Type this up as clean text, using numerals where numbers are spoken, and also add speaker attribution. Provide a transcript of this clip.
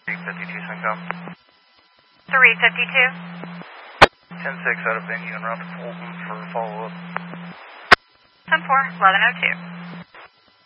Speaker 1: 352 Syncom.
Speaker 2: 352.
Speaker 1: 10-6 out of venue and route to Fulton for follow-up.
Speaker 2: 10-4, 1102.